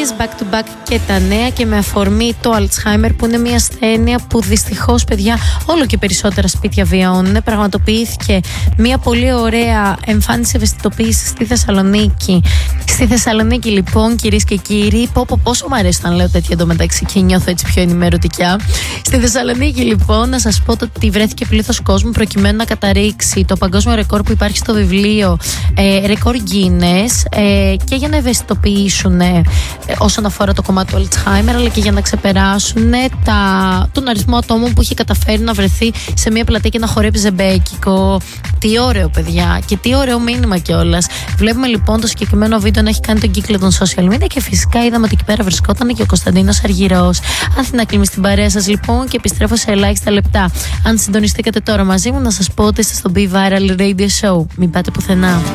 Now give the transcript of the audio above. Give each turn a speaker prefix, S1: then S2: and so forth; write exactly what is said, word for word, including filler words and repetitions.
S1: ειδήσεις back to back και τα νέα, και με αφορμή το Alzheimer, που είναι μια ασθένεια που δυστυχώς, παιδιά, όλο και περισσότερα σπίτια βιώνουν. Πραγματοποιήθηκε μια πολύ ωραία εμφάνιση ευαισθητοποίησης στη Θεσσαλονίκη. Στη Θεσσαλονίκη, λοιπόν, κυρίες και κύριοι, πω, πω, πόσο μου αρέσει να λέω τέτοια εντωμεταξύ και νιώθω έτσι πιο ενημερωτικά. Στη Θεσσαλονίκη, λοιπόν, να σας πω ότι βρέθηκε πλήθος κόσμου προκειμένου να καταρρίξει το παγκόσμιο ρεκόρ που υπάρχει στο βιβλίο ε, ρεκόρ Guinness, ε, και για να ευαισθητοποιήσουν ε, όσον αφορά το κομμάτι του Alzheimer, αλλά και για να ξεπεράσουν τα, τον αριθμό ατόμων που είχε καταφέρει να βρεθεί σε μια πλατεία και να χορέψει ζεμπέκικο. Τι ωραίο, παιδιά, και τι ωραίο μήνυμα κιόλας. Βλέπουμε λοιπόν το συγκεκριμένο βίντεο να έχει κάνει τον κύκλο των social media, και φυσικά είδαμε ότι εκεί πέρα βρισκόταν και ο Κωνσταντίνος Αργυρός. Αθηνά Κλίμη στην παρέα σας, λοιπόν, και επιστρέφω σε ελάχιστα λεπτά. Αν συντονιστήκατε τώρα μαζί μου, να σας πω ότι είστε στο Be Viral Radio Show. Μην πάτε πουθενά.